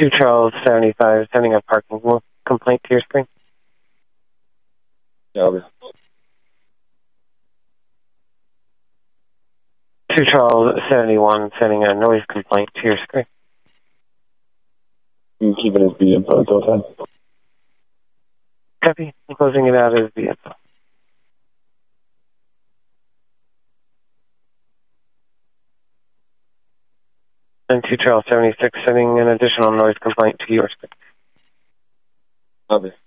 2 Charles 75, sending a parking complaint to your screen. Copy. 2 Charles 71, sending a noise complaint to your screen. You can keep it as B info until time. Copy. Closing it out as B info. And 2 Charles 76, sending an additional noise complaint to your screen. Copy.